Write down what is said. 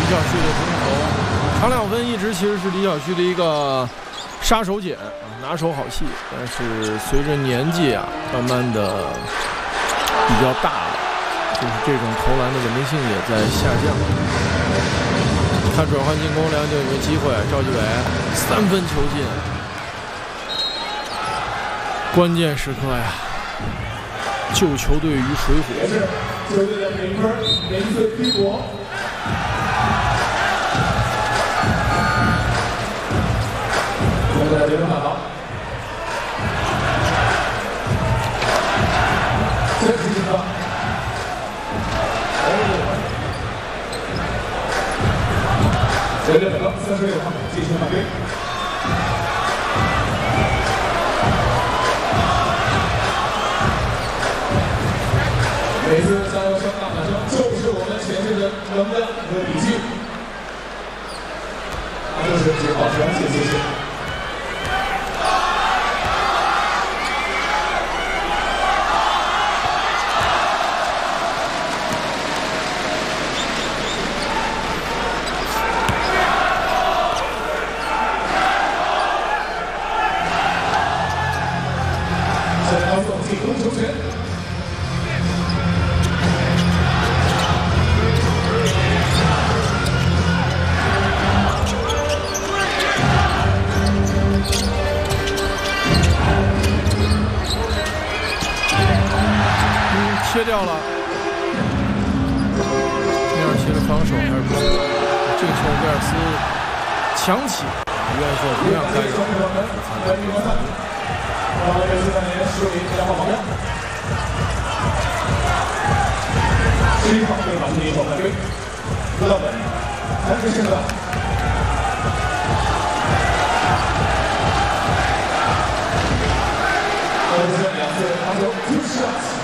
李晓旭的中投，长2分一直其实是李晓旭的一个杀手锏啊，拿手好戏。但是随着年纪啊，慢慢的比较大了，就是这种投篮的稳定性也在下降。看转换进攻，梁就有个机会，赵继伟3分球进，关键时刻呀，救球队于水火。 球队的评分连续逼国。我们的联盟大佬，这是一个这个36号继续反对。每次加油声、大喊声，就是我们前进的能量和底气。就是只保持安静，谢谢。现在送进攻球权。 切掉了，米尔奇的防守还是不错。这个球威尔斯强起，不愿意说不让干扰。 11号对马蒂后半队，布道本，3分线段。2次防守，2 shots。